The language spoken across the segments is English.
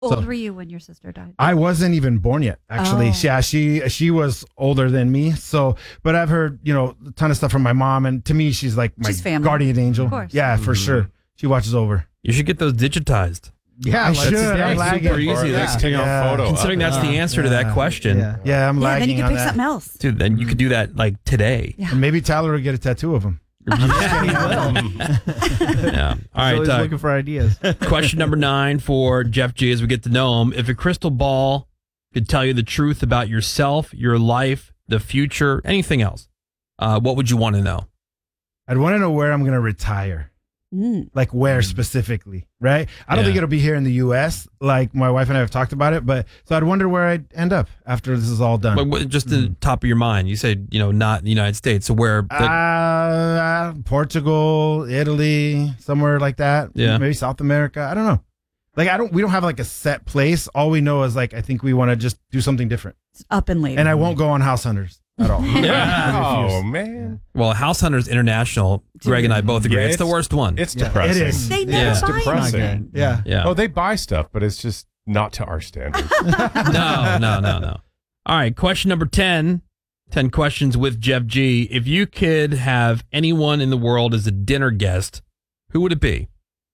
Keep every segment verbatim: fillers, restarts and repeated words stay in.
old So- were you when your sister died? I wasn't even born yet, actually. Oh. Yeah, she she was older than me. So, but I've heard, you know, a ton of stuff from my mom, and to me, she's like my She's family. guardian angel. Of course. Yeah, for Mhm. sure. She watches over. You should get those digitized. Yeah, I let's- should. yeah, I'm it's lagging. super easy. Or That's- take a yeah. photo. Considering of that's it. the answer to Yeah. that question. Yeah. Yeah, I'm yeah, lagging then you can on pick that. something else. Dude, then you could do that like today. Yeah. And maybe Tyler will get a tattoo of him. Yeah. All right. Always Uh, looking for ideas. question number nine for Jeff G as we get to know him. If a crystal ball could tell you the truth about yourself, your life, the future, anything else, uh, what would you want to know? I'd want to know where I'm going to retire. Mm. Like where specifically, right? I don't Yeah. think it'll be here in the U S. Like my wife and I have talked about it, but so I'd wonder where I'd end up after this is all done. But what- just the top of your mind. You said, you know, not in the United States. So where? the- Uh, Portugal, Italy, somewhere like that. Yeah. Maybe South America. I don't know. Like I don't. We don't have like a set place. All we know is like I think we want to just do something different. It's up and late. And I won't go on House Hunters at all. Yeah. Oh man, well, House Hunters International, Greg and I both agree. Yeah, it's, the it's- worst one. it's Yeah. depressing. It is. they Yeah. never It's buy depressing. anything. Yeah. yeah. Oh, they buy stuff, but it's just not to our standards. no, no, no, no. All right. Question number ten. ten questions with Jeff G. If you could have anyone in the world as a dinner guest, who would it be?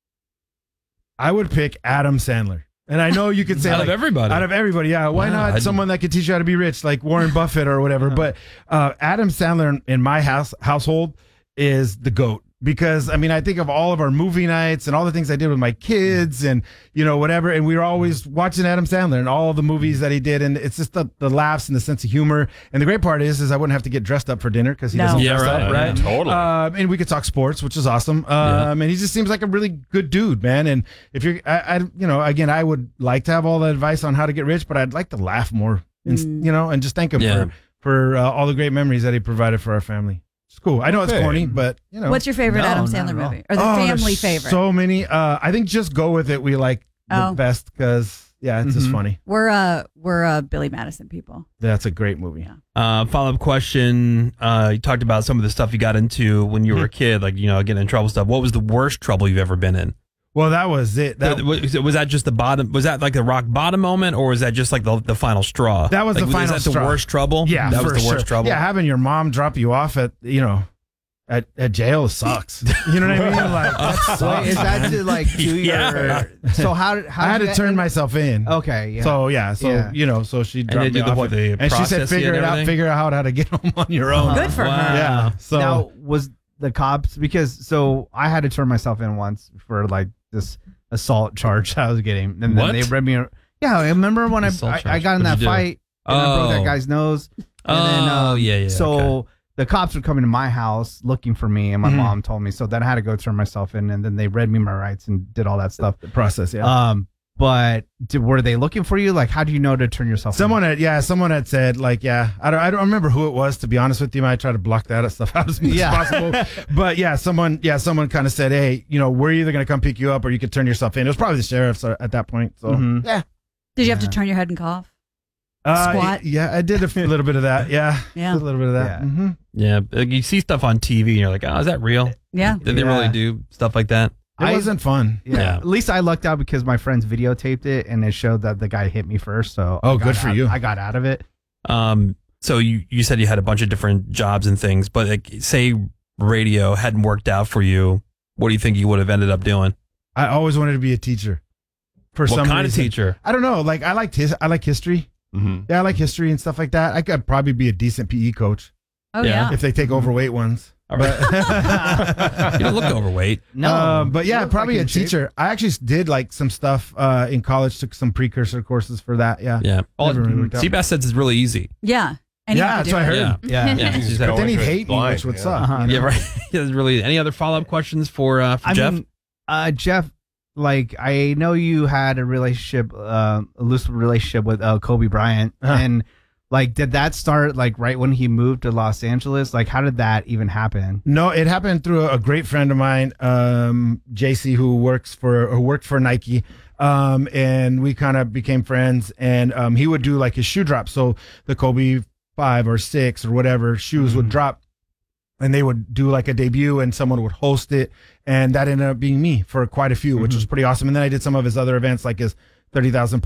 I would pick Adam Sandler. And I know you could say Out like, of everybody. Out of everybody, yeah. Why Yeah, not I'd- someone that could teach you how to be rich, like Warren Buffett or whatever? But uh, Adam Sandler in, in my house household is the GOAT. Because I mean, I think of all of our movie nights and all the things I did with my kids and, you know, whatever. And we were always watching Adam Sandler and all the movies that he did. And it's just the, the laughs and the sense of humor. And the great part is, is I wouldn't have to get dressed up for dinner because he No. doesn't Yeah, dress right, up, right? yeah. Totally. Um, and we could talk sports, which is awesome. Um, Yeah. and he just seems like a really good dude, man. And if you're, I, I, you know, again, I would like to have all the advice on how to get rich, but I'd like to laugh more, and, Mm. you know, and just thank him Yeah. for, for uh, all the great memories that he provided for our family. It's cool. I know it's Okay. corny, but you know. What's your favorite No, Adam not Sandler at all. movie? Or the Oh, there's family favorite? So many. Uh, I think just go with it. We like the Oh. best because yeah, it's just Mhm. funny. we're uh we're uh Billy Madison people. That's a great movie. Yeah. Uh, follow up question. Uh, you talked about some of the stuff you got into when you were a kid, like, you know, getting in trouble stuff. What was the worst trouble you've ever been in? Well, that was it. That, was, was that just the bottom? Was that like the rock bottom moment, or was that just like the, the final straw? That was Like, the final Was that straw. the worst trouble? yeah, that for was the worst sure. trouble. Yeah, having your mom drop you off at you know at, at jail sucks. You know what I mean? Like that sucks. Wait, is that man. to like do Yeah. your? So how did how I had did to that turn end? myself in. Okay, yeah. So yeah, so Yeah. you know, so she And dropped they me do the off, what, and, they and she process said, you "Figure and it out, everything? figure out how to get home on your own." Good for Wow. her. Yeah. So now was the cops because so I had to turn myself in once for like this assault charge I was getting, and then What? they read me. Yeah, I remember when I Assault I, I charge. got in What'd that you do? fight and I broke Oh. that guy's nose. And Oh, then, um, yeah, yeah. So okay. the cops were coming to my house looking for me, and my Mhm. mom told me. So then I had to go turn myself in, and then they read me my rights and did all that stuff. the process, yeah. Um, but did, were they looking for you? Like, how do you know to turn yourself? Someone in? had, yeah, someone had said, like, yeah, I don't, I don't remember who it was, to be honest with you. I try to block that stuff out as much Yeah. as possible. But yeah, someone, yeah, someone kind of said, hey, you know, we're either going to come pick you up or you could turn yourself in. It was probably the sheriff's at that point. So Mhm. yeah. Did you have to Yeah. turn your head and cough? Uh, Squat? Yeah, I did a f- little bit of that. Yeah. Yeah. Did a little bit of that. Yeah. hmm Yeah, like you see stuff on T V and you're like, oh, is that real? Yeah. Did they Yeah. really do stuff like that? It I- wasn't fun. Yeah. Yeah. At least I lucked out because my friends videotaped it and it showed that the guy hit me first. So Oh, I got good for out- you. I got out of it. Um, so you, you said you had a bunch of different jobs and things, but like, say radio hadn't worked out for you, what do you think you would have ended up doing? I always wanted to be a teacher. For What some kind reason. of teacher? I don't know. Like I liked his. I like history. Mm-hmm. Yeah, I like history and stuff like that. I could probably be a decent P E coach Oh Yeah. yeah. if they take overweight ones. All right. But You don't look overweight. No, um, but yeah, You look probably like a in shape. teacher. I actually did like some stuff uh, in college. Took some precursor courses for that. Yeah. Yeah. All, Never really worked out. Seabass says it's really easy. Yeah. And you Yeah, have to that's do what I it. heard. Yeah. Yeah. Yeah. He's She's going like, Then he'd into it hate me, blind, which would yeah. suck. Uh-huh. you know? yeah, right. Yeah, there's really any other follow up questions for uh, for I Jeff? mean, uh, Jeff, like I know you had a relationship, uh, a loose relationship with uh, Kobe Bryant, Uh-huh. and like, did that start like right when he moved to Los Angeles? Like, how did that even happen? No, it happened through a, a great friend of mine, um, J C, who works for who worked for Nike. Um, and we kind of became friends, and um, he would do like his shoe drop. So the Kobe five or six or whatever shoes would drop, and they would do like a debut, and someone would host it, and that ended up being me for quite a few, which was pretty awesome. And then I did some of his other events, like his thirty thousand